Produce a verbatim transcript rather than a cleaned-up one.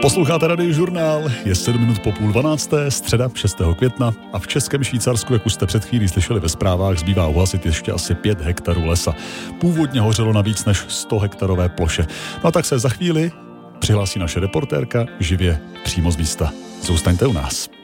Posloucháte Radiožurnál, je sedm minut po půl dvanácté, středa šestého května a v Českém Švýcarsku, jak už jste před chvílí slyšeli ve zprávách, zbývá uhasit ještě asi pět hektarů lesa. Původně hořelo na víc než sto hektarové ploše. No a tak se za chvíli přihlásí naše reportérka živě přímo z místa. Zůstaňte u nás.